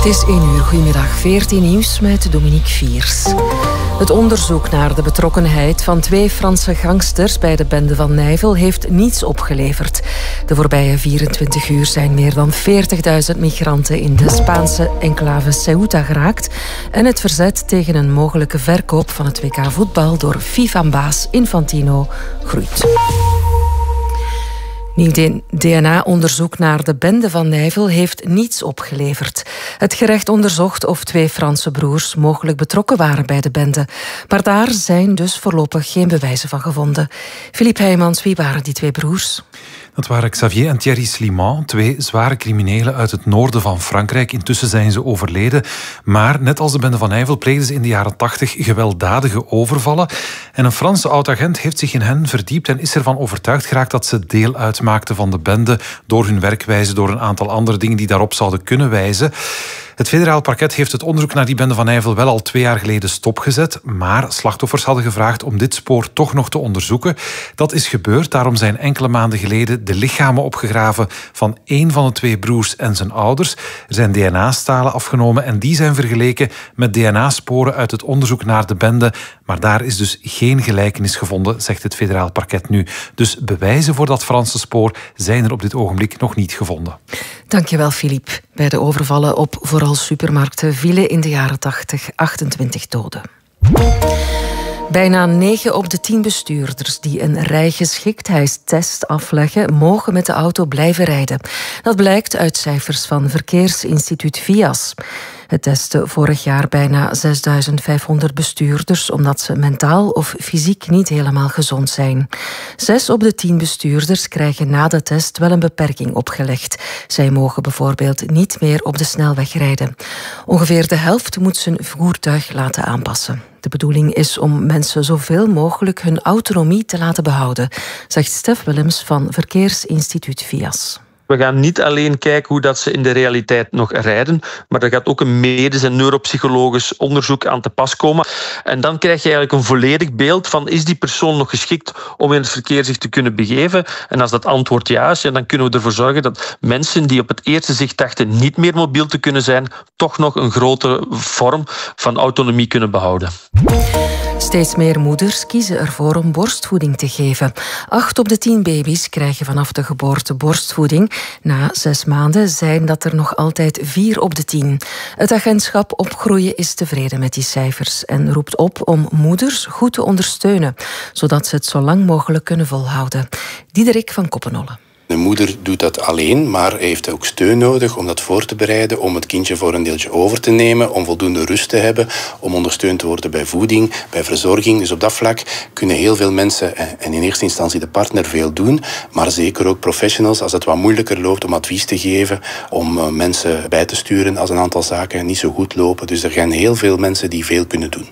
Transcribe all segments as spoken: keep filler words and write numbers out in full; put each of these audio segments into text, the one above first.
is één uur. Goedemiddag, veertien nieuws met Dominique Viers. Het onderzoek naar de betrokkenheid van twee Franse gangsters bij de bende van Nijvel heeft niets opgeleverd. De voorbije vierentwintig uur zijn meer dan veertigduizend migranten in de Spaanse enclave Ceuta geraakt en het verzet tegen een mogelijke verkoop van het W K voetbal door FIFA-baas Infantino groeit. Nieuw D N A-onderzoek naar de bende van Nijvel heeft niets opgeleverd. Het gerecht onderzocht of twee Franse broers mogelijk betrokken waren bij de bende. Maar daar zijn dus voorlopig geen bewijzen van gevonden. Philippe Heijmans, wie waren die twee broers? Dat waren Xavier en Thierry Sliman, twee zware criminelen uit het noorden van Frankrijk. Intussen zijn ze overleden. Maar net als de bende van Nijvel pleegden ze in de jaren tachtig gewelddadige overvallen. En een Franse oud-agent heeft zich in hen verdiept en is ervan overtuigd geraakt dat ze deel uitmaakten van de bende door hun werkwijze, door een aantal andere dingen die daarop zouden kunnen wijzen. Het federaal parket heeft het onderzoek naar die bende van Nijvel wel al twee jaar geleden stopgezet, maar slachtoffers hadden gevraagd om dit spoor toch nog te onderzoeken. Dat is gebeurd, daarom zijn enkele maanden geleden de lichamen opgegraven van één van de twee broers en zijn ouders. Er zijn D N A-stalen afgenomen en die zijn vergeleken met D N A-sporen uit het onderzoek naar de bende, maar daar is dus geen gelijkenis gevonden, zegt het federaal parket nu. Dus bewijzen voor dat Franse spoor zijn er op dit ogenblik nog niet gevonden. Dankjewel, Philippe. Bij de overvallen op vooral supermarkten vielen in de jaren tachtig achtentwintig doden. Bijna negen op de tien bestuurders die een rijgeschiktheidstest afleggen, mogen met de auto blijven rijden. Dat blijkt uit cijfers van Verkeersinstituut V I A S. Het testte vorig jaar bijna zesduizend vijfhonderd bestuurders omdat ze mentaal of fysiek niet helemaal gezond zijn. Zes op de tien bestuurders krijgen na de test wel een beperking opgelegd. Zij mogen bijvoorbeeld niet meer op de snelweg rijden. Ongeveer de helft moet zijn voertuig laten aanpassen. De bedoeling is om mensen zoveel mogelijk hun autonomie te laten behouden, zegt Stef Willems van Verkeersinstituut V I A S. We gaan niet alleen kijken hoe dat ze in de realiteit nog rijden, maar er gaat ook een medisch en neuropsychologisch onderzoek aan te pas komen. En dan krijg je eigenlijk een volledig beeld van, is die persoon nog geschikt om in het verkeer zich te kunnen begeven? En als dat antwoord ja is, dan kunnen we ervoor zorgen dat mensen die op het eerste zicht dachten niet meer mobiel te kunnen zijn, toch nog een grotere vorm van autonomie kunnen behouden. Steeds meer moeders kiezen ervoor om borstvoeding te geven. Acht op de tien baby's krijgen vanaf de geboorte borstvoeding. Na zes maanden zijn dat er nog altijd vier op de tien. Het agentschap Opgroeien is tevreden met die cijfers en roept op om moeders goed te ondersteunen, zodat ze het zo lang mogelijk kunnen volhouden. Diederik van Koppenolle. De moeder doet dat alleen, maar heeft ook steun nodig om dat voor te bereiden, om het kindje voor een deeltje over te nemen, om voldoende rust te hebben, om ondersteund te worden bij voeding, bij verzorging. Dus op dat vlak kunnen heel veel mensen, en in eerste instantie de partner, veel doen, maar zeker ook professionals, als het wat moeilijker loopt, om advies te geven, om mensen bij te sturen als een aantal zaken niet zo goed lopen. Dus er zijn heel veel mensen die veel kunnen doen.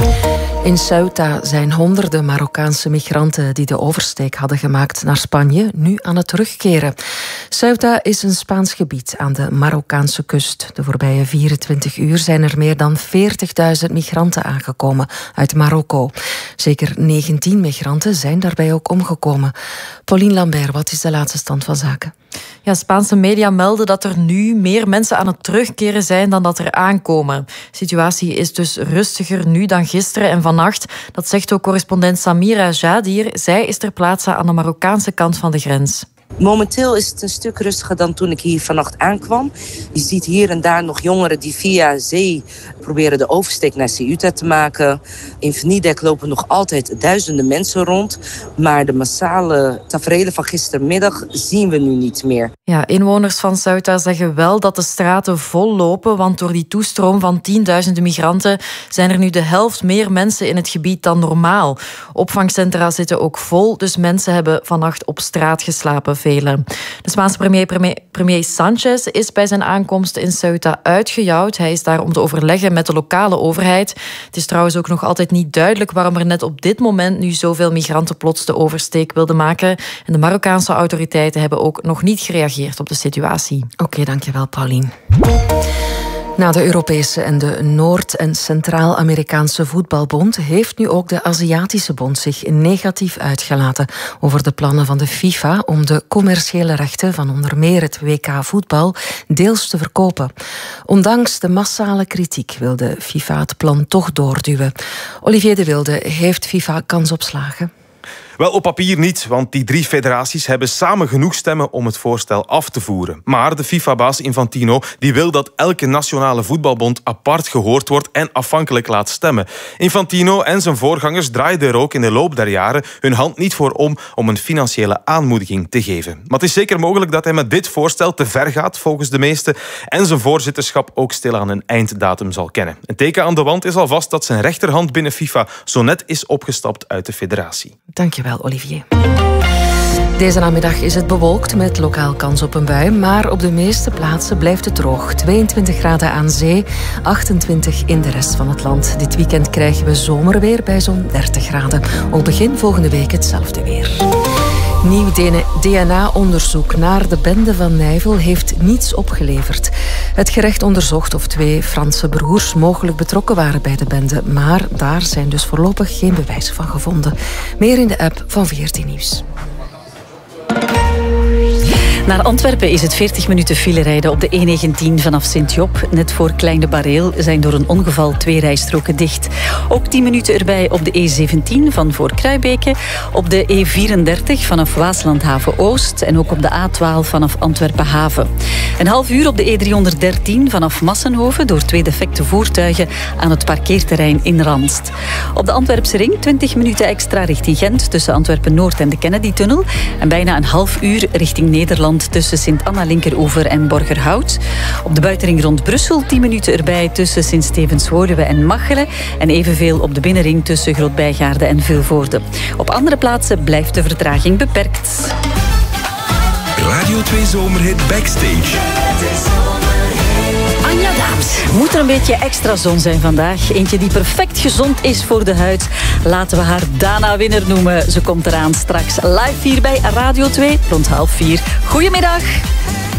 In Ceuta zijn honderden Marokkaanse migranten die de oversteek hadden gemaakt naar Spanje nu aan het terugkeren. Ceuta is een Spaans gebied aan de Marokkaanse kust. De voorbije vierentwintig uur zijn er meer dan veertigduizend migranten aangekomen uit Marokko. Zeker negentien migranten zijn daarbij ook omgekomen. Pauline Lambert, wat is de laatste stand van zaken? Ja, Spaanse media melden dat er nu meer mensen aan het terugkeren zijn dan dat er aankomen. De situatie is dus rustiger nu dan gisteren en vannacht. Dat zegt ook correspondent Samira Jadir. Zij is ter plaatse aan de Marokkaanse kant van de grens. Momenteel is het een stuk rustiger dan toen ik hier vannacht aankwam. Je ziet hier en daar nog jongeren die via zee proberen de oversteek naar Ceuta te maken. In Venidek lopen nog altijd duizenden mensen rond. Maar de massale taferelen van gistermiddag zien we nu niet meer. Ja, inwoners van Ceuta zeggen wel dat de straten vol lopen, want door die toestroom van tienduizenden migranten zijn er nu de helft meer mensen in het gebied dan normaal. Opvangcentra zitten ook vol, dus mensen hebben vannacht op straat geslapen. Velen. De Spaanse premier, premier, premier Sanchez is bij zijn aankomst in Ceuta uitgejouwd. Hij is daar om te overleggen met de lokale overheid. Het is trouwens ook nog altijd niet duidelijk waarom er net op dit moment nu zoveel migranten plots de oversteek wilden maken. En de Marokkaanse autoriteiten hebben ook nog niet gereageerd op de situatie. Oké, okay, dankjewel, Pauline. Na de Europese en de Noord- en Centraal-Amerikaanse Voetbalbond heeft nu ook de Aziatische Bond zich negatief uitgelaten over de plannen van de FIFA om de commerciële rechten van onder meer het W K voetbal deels te verkopen. Ondanks de massale kritiek wil de FIFA het plan toch doorduwen. Olivier de Wilde, heeft FIFA kans op slagen? Wel, op papier niet, want die drie federaties hebben samen genoeg stemmen om het voorstel af te voeren. Maar de FIFA-baas Infantino die wil dat elke nationale voetbalbond apart gehoord wordt en afhankelijk laat stemmen. Infantino en zijn voorgangers draaiden er ook in de loop der jaren hun hand niet voor om om een financiële aanmoediging te geven. Maar het is zeker mogelijk dat hij met dit voorstel te ver gaat, volgens de meesten, en zijn voorzitterschap ook stilaan een einddatum zal kennen. Een teken aan de wand is alvast dat zijn rechterhand binnen FIFA zo net is opgestapt uit de federatie. Dankjewel, Olivier. Deze namiddag is het bewolkt met lokaal kans op een bui, maar op de meeste plaatsen blijft het droog. tweeëntwintig graden aan zee, achtentwintig in de rest van het land. Dit weekend krijgen we zomerweer bij zo'n dertig graden. Ook begin volgende week hetzelfde weer. Nieuw D N A-onderzoek naar de bende van Nijvel heeft niets opgeleverd. Het gerecht onderzocht of twee Franse broers mogelijk betrokken waren bij de bende, maar daar zijn dus voorlopig geen bewijzen van gevonden. Meer in de app van veertien Nieuws. Naar Antwerpen is het veertig minuten file rijden op de E negentien vanaf Sint-Job. Net voor Kleine Bareel zijn door een ongeval twee rijstroken dicht. Ook tien minuten erbij op de E zeventien van voor Kruibeke. Op de E vierendertig vanaf Waaslandhaven Oost. En ook op de A twaalf vanaf Antwerpen Haven. Een half uur op de E driehonderddertien vanaf Massenhoven door twee defecte voertuigen aan het parkeerterrein in Ranst. Op de Antwerpse ring twintig minuten extra richting Gent tussen Antwerpen-Noord en de Kennedy-tunnel. En bijna een half uur richting Nederland tussen Sint-Anna-Linkeroever en Borgerhout. Op de buitenring rond Brussel tien minuten erbij tussen Sint-Stevens-Woluwe en Machelen. En evenveel op de binnenring tussen Groot-Bijgaarde en Vilvoorde. Op andere plaatsen blijft de vertraging beperkt. Radio twee Zomerhit Backstage. Anja Daams. Moet er een beetje extra zon zijn vandaag. Eentje die perfect gezond is voor de huid. Laten we haar Dana Winner noemen. Ze komt eraan straks live hier bij Radio twee rond half vier. Goedemiddag.